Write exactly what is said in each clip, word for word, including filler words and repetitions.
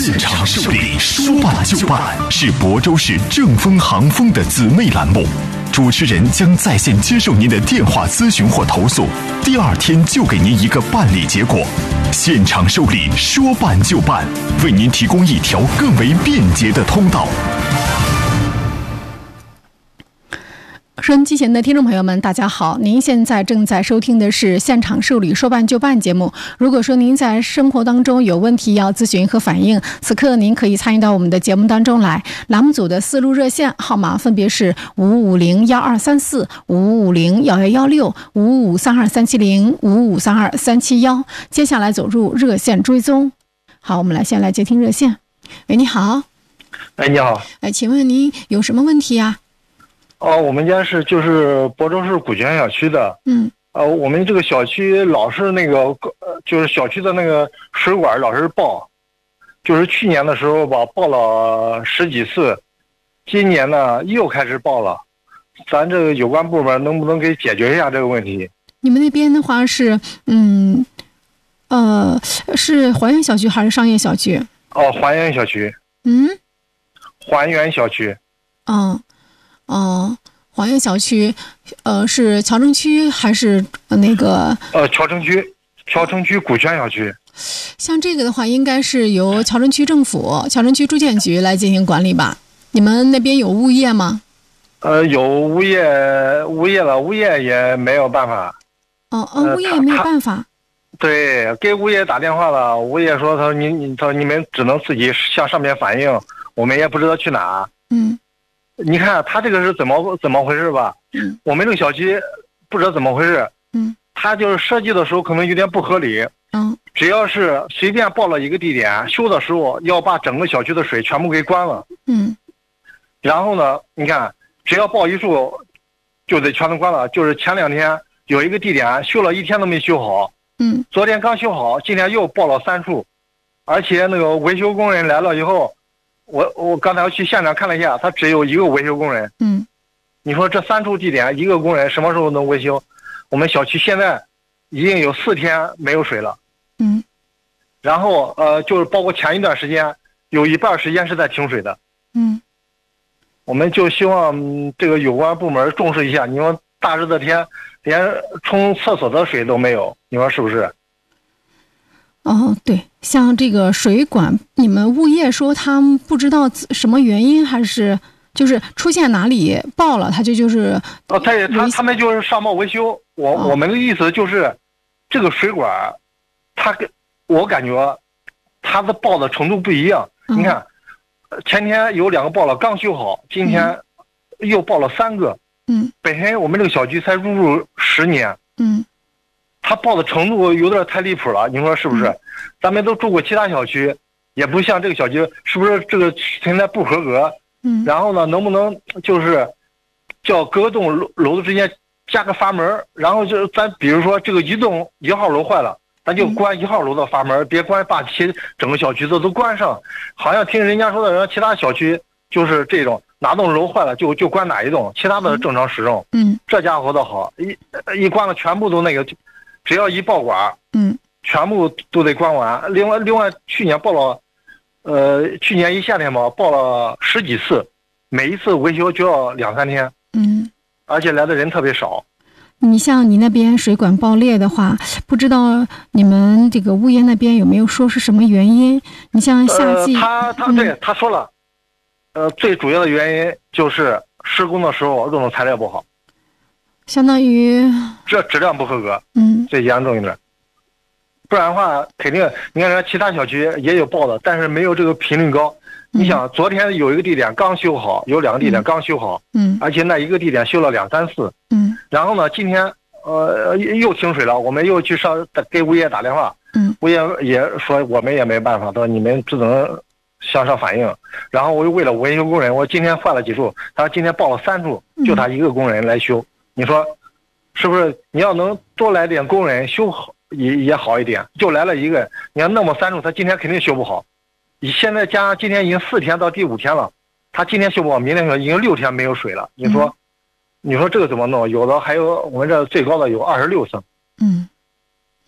现场受理，说办就办，是亳州市正风航风的姊妹栏目。主持人将在线接受您的电话咨询或投诉，第二天就给您一个办理结果。现场受理，说办就办，为您提供一条更为便捷的通道。 收音机前的听众朋友们，大家好，您现在正在收听的是现场受理说办就办节目。如果说您在生活当中有问题要咨询和反映，此刻您可以参与到我们的节目当中来。栏目组的四路热线号码分别是五五零幺二三四、五五零幺幺幺六、五五三二三七零、五五三二三七幺。接下来走入热线追踪。好，我们来先来接听热线。喂，你好。 哎，你好。 哎，请问您有什么问题呀？ 哦，我们家是就是亳州市古泉小区的。 嗯。 呃，我们这个小区老是那个，呃，就是小区的那个水管老是爆，就是去年的时候吧，爆了十几次，今年呢又开始爆了，咱这个有关部门能不能给解决一下这个问题？ 你们那边的话是，嗯，呃，是还原小区还是商业小区？ 哦，还原小区。 嗯。 还原小区。 嗯。哦，还原小区，呃，是桥城区还是那个？ 呃，桥城区，桥城区古泉小区。 像这个的话，应该是由桥城区政府、桥城区住建局来进行管理吧？你们那边有物业吗？ 呃，有物业，物业了，物业也没有办法。 哦，呃，物业也没有办法。 对，给物业打电话了，物业说他你你他你们只能自己向上面反映，我们也不知道去哪。 嗯。 你看他这个是怎么怎么回事吧？ 嗯， 我们这个小区不知道怎么回事。 嗯， 他就是设计的时候可能有点不合理。 嗯， 只要是随便报了一个地点，修的时候要把整个小区的水全部给关了。 嗯， 然后呢，你看只要报一处，就得全都关了。就是前两天有一个地点修了一天都没修好。 嗯， 昨天刚修好，今天又报了三处，而且那个维修工人来了以后。我我刚才去现场看了一下，他只有一个维修工人。 嗯， 你说这三处地点一个工人什么时候能维修？我们小区现在已经有四天没有水了。 嗯， 然后呃，就是包括前一段时间有一半时间是在停水的。 嗯， 我们就希望、嗯、这个有关部门重视一下。你说大热的天，连冲厕所的水都没有，你说是不是？ 哦，对，像这个水管，你们物业说他们不知道什么原因，还是就是出现哪里爆了，他就就是哦，他也他他们就是上报维修。我、 哦、 我们的意思就是，这个水管，他跟我感觉他的爆的程度不一样。 嗯、 你看，前天有两个爆了，刚修好，今天又爆了三个。 嗯， 本身我们这个小区才入住十年。 嗯。 他爆的程度有点太离谱了，你说是不是？ 嗯、 咱们都住过其他小区，也不像这个小区，是不是这个存在不合格？ 嗯。 然后呢，能不能就是叫各栋楼楼子之间加个阀门，然后就咱比如说这个一栋一号楼坏了，咱就关一号楼的阀门，嗯、别关把其整个小区的都关上。好像听人家说的，人其他小区就是这种，哪栋楼坏了就就关哪一栋，其他的正常使用。 嗯。 这家伙的好，一一关了全部都那个。只要一爆管， 嗯， 全部都得关完。另外，另外去年报了，呃，去年一夏天嘛，报了十几次，每一次维修就要两三天， 嗯， 而且来的人特别少。 你像你那边水管爆裂的话，不知道你们这个物业那边有没有说是什么原因？你像夏季， 呃、他他对、嗯、他说了，呃，最主要的原因就是施工的时候用的材料不好。 相当于这质量不合格， 嗯， 最严重一点。不然的话，肯定你看人家其他小区也有报的，但是没有这个频率高。 嗯、 你想，昨天有一个地点刚修好，有两个地点刚修好， 嗯， 而且那一个地点修了两三次， 嗯， 然后呢，今天呃又停水了，我们又去上给物业打电话， 嗯， 物业也说我们也没办法，他说你们只能向上反映。然后我又为了维修工人，我今天换了几处，他说今天报了三处，就他一个工人来修。嗯，你说是不是？你要能多来点工人修好也也好一点，就来了一个，你要弄么三处，他今天肯定修不好。你现在加今天已经四天到第五天了，他今天修不好，明天修已经六天没有水了。你说，嗯、你说这个怎么弄？有的还有我们这最高的有二十六层。 嗯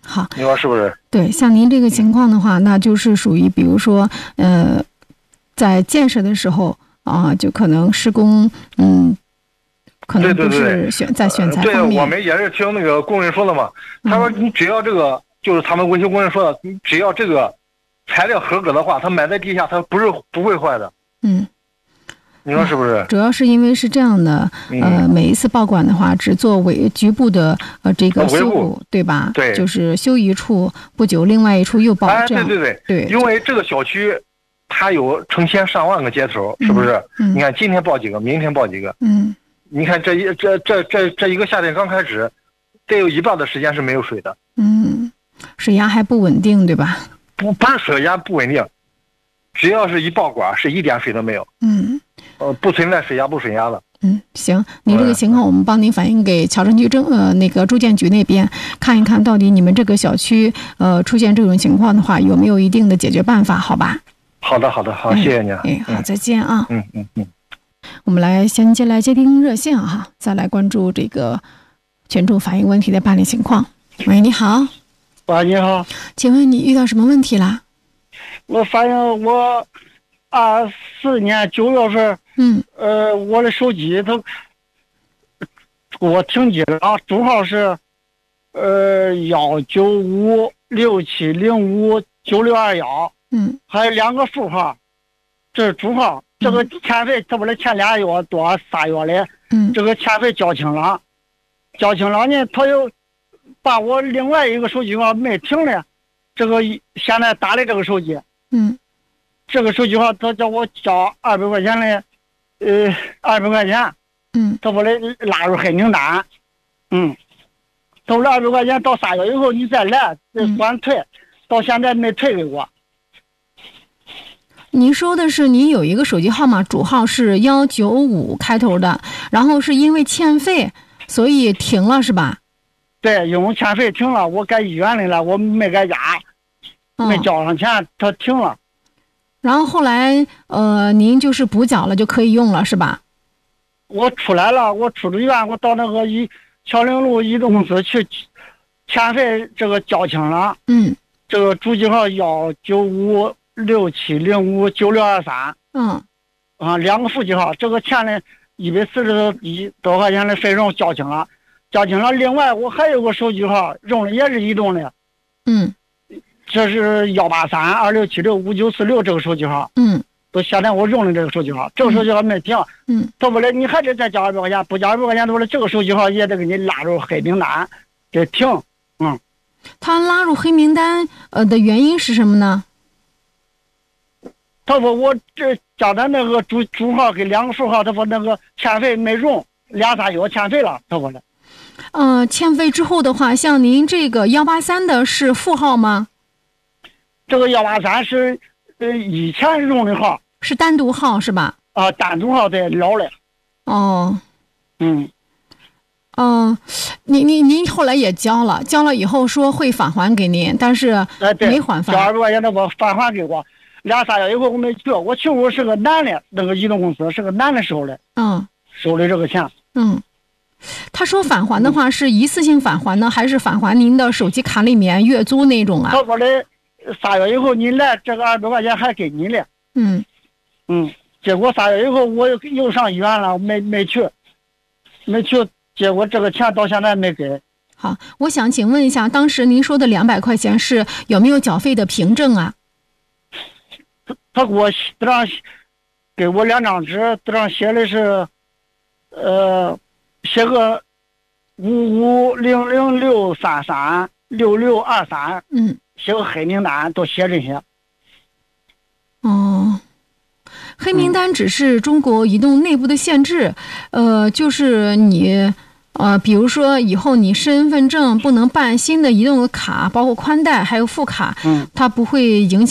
好， 你说是不是？ 对，像您这个情况的话，那就是属于比如说，呃，在建设的时候啊，就可能施工，嗯，可能不是选在选材方面。 对，我们也是听那个工人说的嘛，他说你只要这个，就是他们维修工人说的，你只要这个材料合格的话，它埋在地下，它不是不会坏的。 嗯。 你说是不是？ 主要是因为是这样的，呃，每一次报管的话，只做维局部的呃这个修补，对吧？ 对， 就是修一处不久，另外一处又报， 哎， 这样。 对对对， 因为这个小区它有成千上万个接头，是不是？ 嗯。 你看今天报几个，明天报几个。 嗯。 你看这一这这这这一个夏天刚开始，得有一半的时间是没有水的。 嗯，水压还不稳定，对吧？ 不不是水压不稳定，只要是一爆管，是一点水都没有。 嗯。 呃，不存在水压不水压的。 嗯，行，你这个情况我们帮您反映给桥城区政呃那个住建局那边看一看，到底你们这个小区呃出现这种情况的话，有没有一定的解决办法？好吧？ 好的，好的，好，谢谢您。 哎，好，再见啊。 嗯嗯嗯。 我们来先接来接听热线哈，再来关注这个群众反映问题的办理情况。喂，你好。 喂，你好。 请问你遇到什么问题了？ 我发现我二四年九月份。 嗯， 呃，我的手机它给我停机了啊，主号是呃幺九五六七零五九六二幺， 嗯， 还有两个副号，这是主号。这个欠费，他不是前俩月多仨月的， 嗯， 这个欠费交清了，交清了呢，他又把我另外一个手机号没停了，这个现在打的这个手机， 嗯， 这个手机号他叫我交二百块钱的。呃，二百块钱， 嗯， 他把来拉入黑名单，嗯，投了二百块钱，到仨月以后你再来，再算退，嗯、到现在没退给我。 您说的是您有一个手机号码，主号是幺九五开头的，然后是因为欠费，所以停了是吧？ 对，因为欠费停了，我该医院里了，我没搁家， 哦、 没交上钱，他停了。 然后后来，呃，您就是补缴了就可以用了，是吧？ 我出来了，我出了院，我到那个一桥陵路移动公司去，欠费这个交清了。 嗯。 这个主机号幺九五六七零五九六二三。 嗯。 啊，两个副机号，这个钱呢，一百四十一多块钱的费用交清了，交清了。另外，我还有个手机号用的也是移动的。 嗯。 这是幺八三二六七六五九四六这个手机号， 嗯， 都现在我用的这个手机号，这个手机号没停， 嗯， 他不来你还得再交二百块钱，不交二百块钱，他说这个手机号也得给你拉入黑名单，得停，嗯。 他拉入黑名单呃的原因是什么呢？ 他说我这交的那个主主号跟两个副号，他说那个欠费没用，俩仨月欠费了，他说的。 呃，欠费之后的话，像您这个幺八三的是副号吗？ 这个幺八三是呃以前用的号， 是单独号是吧？ 啊、呃，单独号的老的。 哦， 嗯， 哦、呃，您您您后来也交了，交了以后说会返还给您，但是没还返。 交二百块钱的我返还给我，俩仨月以后我没去，我去我是个男的，那个移动公司是个男的收的， 嗯， 收的这个钱。 嗯，他说返还的话是一次性返还呢，还是返还您的手机卡里面月租那种啊？ 他说的仨月以后你来，这个二百块钱还给你了。 嗯嗯，结果仨月以后我又又上医院了，没没去，没去，结果这个钱到现在没给。 好，我想请问一下，当时您说的两百块钱是有没有缴费的凭证啊？ 他他给我这上给我两张纸，这上写的是，呃，写个五五零零六三三六六二三， 嗯。 写个黑名单，都写这些。 哦，黑名单只是中国移动内部的限制，嗯、呃，就是你，呃，比如说以后你身份证不能办新的移动的卡，包括宽带还有副卡， 嗯， 它不会影响。